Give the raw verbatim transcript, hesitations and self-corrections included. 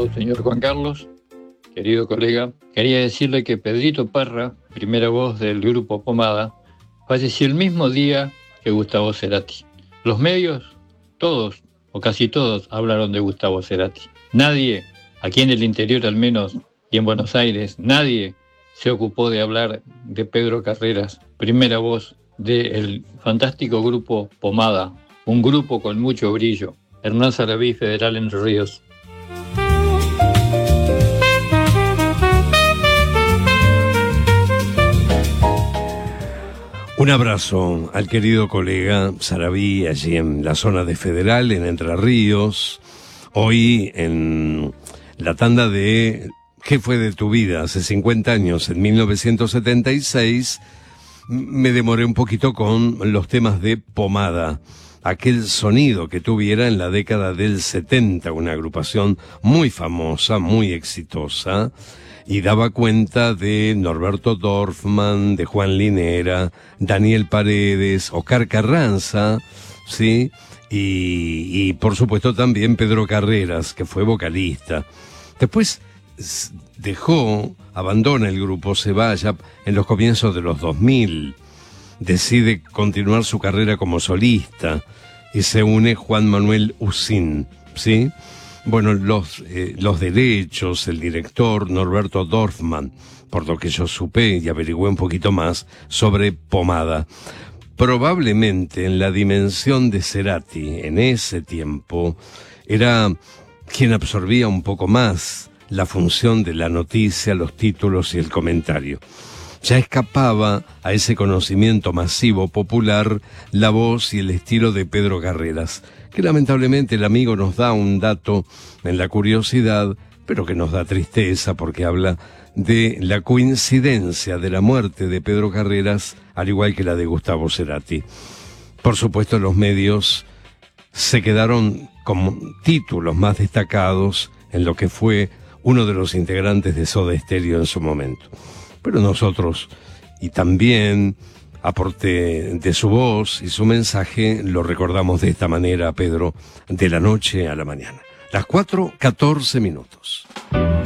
Estimado señor Juan Carlos, querido colega, quería decirle que Pedrito Parra, primera voz del grupo Pomada, falleció el mismo día que Gustavo Cerati. Los medios, todos o casi todos, hablaron de Gustavo Cerati. Nadie, aquí en el interior al menos, y en Buenos Aires, nadie se ocupó de hablar de Pedro Carreras, primera voz del fantástico grupo Pomada, un grupo con mucho brillo. Hernán Sarabí, Federal Entre Ríos. Un abrazo al querido colega Sarabí, allí en la zona de Federal, en Entre Ríos. Hoy en la tanda de ¿Qué fue de tu vida? Hace cincuenta años, en mil novecientos setenta y seis, me demoré un poquito con los temas de Pomada. Aquel sonido que tuviera en la década del setenta, una agrupación muy famosa, muy exitosa, y daba cuenta de Norberto Dorfman, de Juan Linera, Daniel Paredes, Oscar Carranza, ¿sí? Y, y por supuesto también Pedro Carreras, que fue vocalista. Después dejó, abandona el grupo, se va ya en los comienzos de los dos mil, decide continuar su carrera como solista y se une Juan Manuel Usín, ¿sí? Bueno, los, eh, los derechos, el director Norberto Dorfman, por lo que yo supe y averigüé un poquito más sobre Pomada. Probablemente en la dimensión de Cerati, en ese tiempo, era quien absorbía un poco más la función de la noticia, los títulos y el comentario. Ya escapaba a ese conocimiento masivo popular la voz y el estilo de Pedro Carreras, que lamentablemente el amigo nos da un dato en la curiosidad, pero que nos da tristeza porque habla de la coincidencia de la muerte de Pedro Carreras, al igual que la de Gustavo Cerati. Por supuesto, los medios se quedaron como títulos más destacados en lo que fue uno de los integrantes de Soda Stereo en su momento. Pero nosotros, y también aporte de su voz y su mensaje, lo recordamos de esta manera, Pedro, de la noche a la mañana. Las cuatro, catorce minutos.